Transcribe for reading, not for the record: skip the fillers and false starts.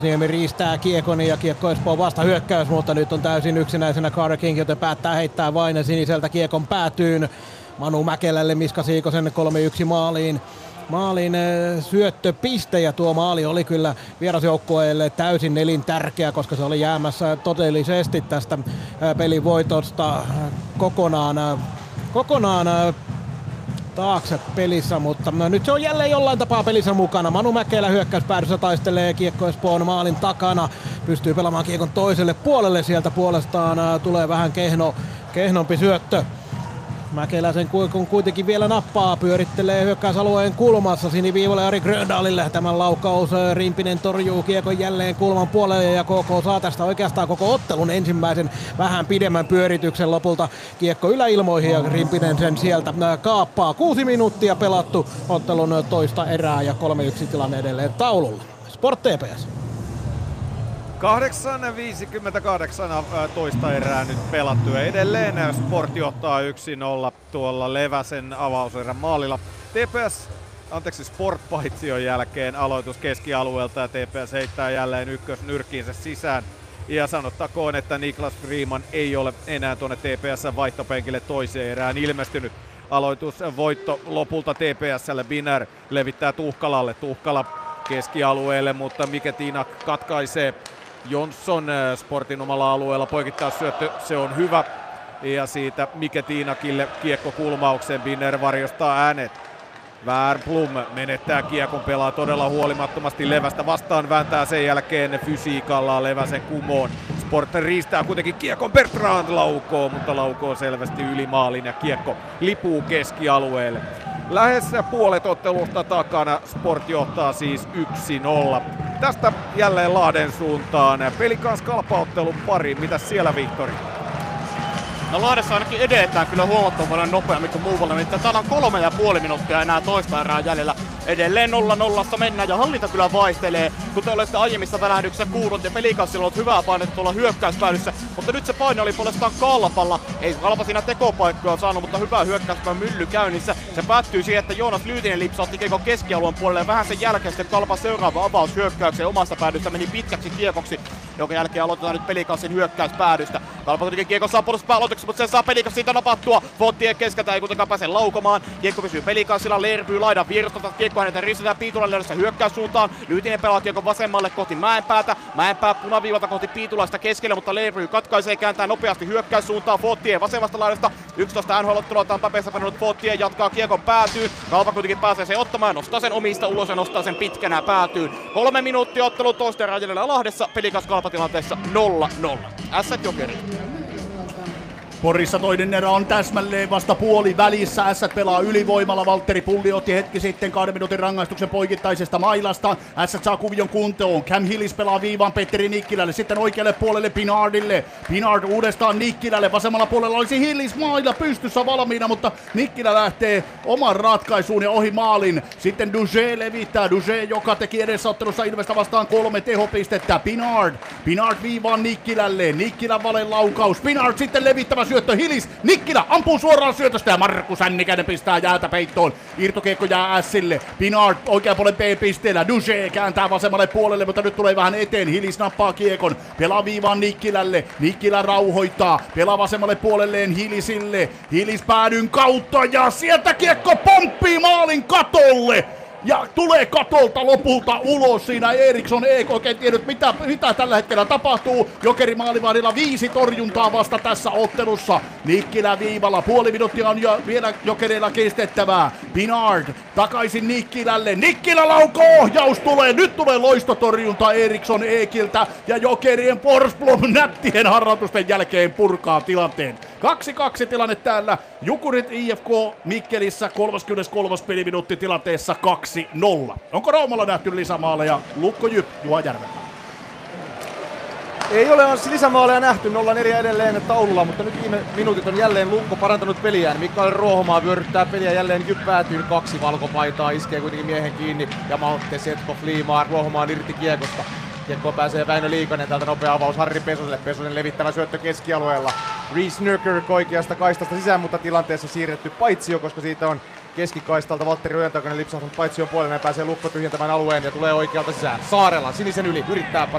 Niemi riistää kiekon ja kiekko Espoon vasta hyökkäys, mutta nyt on täysin yksinäisenä Carter King, joten päättää heittää vain siniseltä kiekon päätyyn. Manu Mäkelälle Miska Siikosen 3-1 maaliin syöttöpiste, ja tuo maali oli kyllä vierasjoukkueelle täysin elintärkeä, koska se oli jäämässä todellisesti tästä pelin voitosta kokonaan taakse pelissä, mutta nyt se on jälleen jollain tapaa pelissä mukana. Manu Mäkelä hyökkäyspäädyssä taistelee kiekko Espoon maalin takana, pystyy pelaamaan kiekon toiselle puolelle, sieltä puolestaan tulee vähän kehnompi syöttö. Mäkelä sen kuitenkin vielä nappaa, pyörittelee hyökkäysalueen kulmassa siniviivalle Ari Gröndalille. Tämän laukaus, Rimpinen torjuu kiekon jälleen kulman puolelle ja KK saa tästä oikeastaan koko ottelun ensimmäisen vähän pidemmän pyörityksen. Lopulta kiekko yläilmoihin ja Rimpinen sen sieltä kaappaa. 6 minuuttia pelattu ottelun toista erää ja 3-1 tilanne edelleen taululla. Sport TPS. 8.58 toista erää nyt pelattu ja edelleen Sport johtaa 1-0 tuolla Leväsen avauserän maalilla. Sport-paitsion jälkeen aloitus keskialueelta ja TPS heittää jälleen ykkösnyrkkiinsä sisään. Ja sanottakoon, että Niklas Freeman ei ole enää tuonne TPS:n vaihtopenkille toiseen erään ilmestynyt. Aloitusvoitto lopulta TPS:lle. Binär levittää Tuhkalalle. Tuhkala keskialueelle, mutta Miketina katkaisee. Jonsson Sportin omalla alueella poikittaisyöttö, se on hyvä. Ja siitä Miketinakille kiekko kulmaukseen, Binner varjostaa äänet. Wernbloom menettää kiekon, pelaa todella huolimattomasti Levästä vastaan, vääntää sen jälkeen fysiikallaan Leväsen kumoon. Sport riistää kuitenkin kiekon, Bertrand laukoo, mutta laukoo selvästi yli maalin ja kiekko lipuu keskialueelle. Lähes puolet ottelusta takana, Sport johtaa siis 1-0. Tästä jälleen Lahden suuntaan. Pelikans Kalpa-ottelun pari. Mitäs siellä, Vihtori? No Lahdessa ainakin edetään kyllä huomattavan paljon nopeammin kuin muualla. Täällä on 3,5 minuuttia enää toista erää jäljellä. Edelleen 0-0 mennään ja hallinta kyllä vaihtelee. Kuten olette aiemmissa välähdyksissä kuullut ja Pelikansilla on ollut hyvää painetta tuolla hyökkäyspäädyssä. Mutta nyt se paine oli puolestaan Kalpalla. Ei Kalpa siinä tekopaikkoja saanut, mutta hyvä hyökkäyspään mylly käynnissä. Se päättyy siihen, että Joonas Lyytinen lipsautti kiekon keskialueen puolelle ja vähän sen jälkeen sitten Kalpan seuraava avaus hyökkäykseen omasta päädystä meni pitkäksi kiekoksi, jonka jälkeen aloitetaan nyt Pelikanssin hyökkäyspäädystä. Kalpa kuitenkin kiekon saa puolustuspääaloituksessa, mutta sen saa Pelikans siitä napattua. Fontien keskeltä ei kuitenkaan pääse laukomaan. Kiekko pysyy Pelikanssilla, Lerpyy laidan virtota. Kiekko hänetä ristetään Piitulan löydössä hyökkäyssuuntaan. Lyytinen pelaa kiekon vasemmalle kohti Mäenpäätä. Mäenpää punaviivalta kohti Piitulaista keskelle, mutta Lerpyy katkaisee, kääntää nopeasti hyökkäyssuuntaan. Fontien vasemmasta laidasta. 11 NHL-ottelua Tampapeessa pannut Fontien jatkaa kiekon päätyyn. Kalpa kuitenkin pääsee sen ottamaan, nostaa sen omista ulos ja nostaa sen pitkänä päätyyn. 3 minuuttia ottelu toista erää jäljellä Lahdessa. Pelikas Kalpa-tilanteessa 0-0. Ässät Jokeri. Porissa toinen erä on täsmälleen vasta puoli välissä. Ässät pelaa ylivoimalla. Valtteri Pulli otti hetki sitten 2 minuutin rangaistuksen poikittaisesta mailasta. Ässät saa kuvion kuntoon. Cam Hillis pelaa viivaan Petteri Nikkilälle. Sitten oikealle puolelle Pinardille. Pinard uudestaan Nikkilälle. Vasemmalla puolella olisi Hillis mailla pystyssä valmiina, mutta Nikkilä lähtee oman ratkaisuun ja ohi maalin. Sitten Duge levittää. Duge, joka teki edesottelussa Ilvestä vastaan 3 tehopistettä. Pinard viivaan Nikkilälle. Nikkilän vale laukaus. Pinard sitten levittävä syöttö Hillis. Nikkilä ampuu suoraan syötöstä ja Markku Sännikäinen pistää jäätä peittoon. Irtokiekko jää Ässille. Pinard oikean puolen B-pisteellä. Duge kääntää vasemmalle puolelle, mutta nyt tulee vähän eteen. Hillis nappaa kiekon. Pelaa viivaan Nikkilälle. Nikkilä rauhoittaa. Pelaa vasemmalle puolelleen Hillisille. Hillis päädyn kautta ja sieltä kiekko pomppii maalin katolle. Ja tulee katolta lopulta ulos siinä. Eriksson ei oikein tiennyt mitä tällä hetkellä tapahtuu. Jokeri maalivahdilla 5 torjuntaa vasta tässä ottelussa. Nikkilä viivalla. Puoli minuuttia on jo vielä Jokereilla kestettävää. Pinard takaisin Nikkilälle. Nikkilä laukoo. Ohjaus tulee. Nyt tulee loistotorjunta Eriksson Eekiltä. Ja Jokerien Forsblom nättien harrautusten jälkeen purkaa tilanteen. 2-2 tilanne täällä. Jukurit IFK Mikkelissä 33. peliminuutti tilanteessa 2-0. Onko Raumalla nähty lisämaaleja? Lukko Jyp, Juha Järvelä. Ei ole lisämaaleja nähty, 0-4 edelleen taululla, mutta nyt viime minuutit on jälleen Lukko parantanut peliään. Mikael Ruohomaa vyöryttää peliä jälleen Jyp päätyyn, 2 valkopaitaa, iskee kuitenkin miehen kiinni. Ja Malte Setko Fliimaa Ruohomaan irti kiekosta. Kiekkoon pääsee Väinö Liikanen, täältä nopea avaus Harri Pesoselle. Pesonen levittävä syöttö keskialueella. Reese Nurkirk oikeasta kaistasta sisään, mutta tilanteessa siirretty paitsio, koska siitä on keskikaistalta Valtteri Ojantakainen lipsahtanut paitsi on puolelle ja pääsee Lukko tyhjentämään alueen ja tulee oikealta sisään. Saarela sinisen yli, yrittää